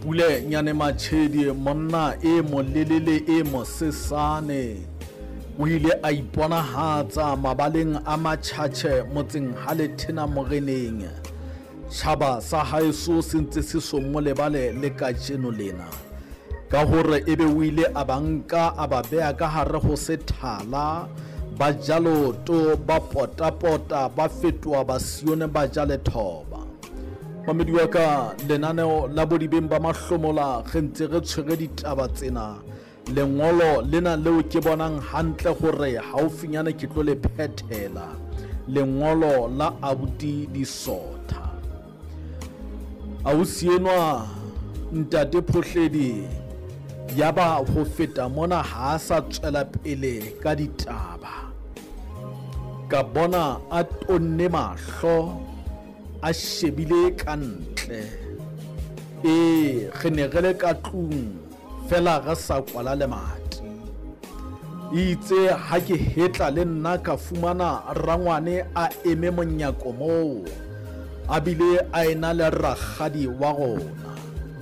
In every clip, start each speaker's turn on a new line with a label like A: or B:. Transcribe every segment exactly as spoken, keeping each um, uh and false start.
A: Pule nyane Machedi monna e molelele e mosesane o ile a iponahatsa mabaleng a matjhatjhe motseng Halethena Moreneng. Tjhaba sa haeso se ntse se somo lebale le kajeno lena ka hore ebe o ile a banka a ba beha ka hare ho sethala ba jalo to ba potapota ba fetwa ba sione ba jale thoba. Mamedi wa ka lenaneo la bodibeng ba mahlomola re ntse re tshwere ditaba tsena lengolo lena leo ke bonang hantle hore haufinyana ke tlo le phethela lengolo la Abuti Disotha. Ausienwa Ntate Phohledi yaba ho feta mona ha sa tswela pele ka ditaba ka bona a tonne mahlo a shebile kantle e re ne re le ka tlung fela re sa kwala le mati itse ha ke hetla le nna ka fumana rangwane a eme monyako moo a bile a ena le rakgadi wa rona.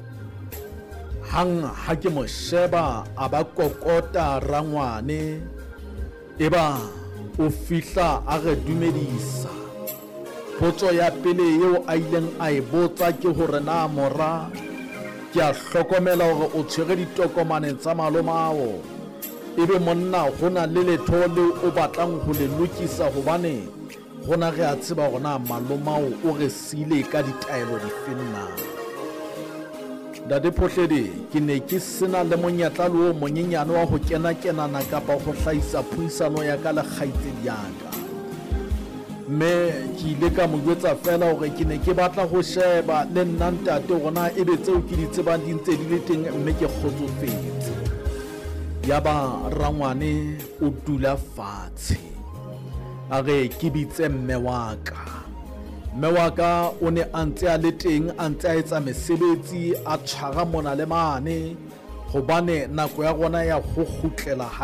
A: Hang ha ke mo sheba a ba kokota rangwane eba o fihla a re dumedisa. Potso ya pele eo a ileng a e botsa ke hore na mora ke a hlokomela hore o tshwere ditokomane tsa malomao ebe monna hona le letho leo o batlang ho le lokisa hobane hona re a tseba hore na malomao o re sile ka ditaelo difeng na. Ntate Phohledi ke ne ke sena le monyetla le o monyenyane wa ho kena kenana kapa ho hlahisa puisano ya ka le kgaitsedi ya ka. Me ke ile ka mo jwetsa fela hore ke ne ke batla ho sheba le nna ntate rona ebe tseo ke di tsebang di ntse di le teng mme ke kgotsofetse. Yaba rangwane o dula fatshe a re ke bitse mme wa ka. Mme wa ka o ne a ntse a le teng a ntse a etsa mesebetsi a tshwara mona le mane hobane nako ya rona ya ho kgutlela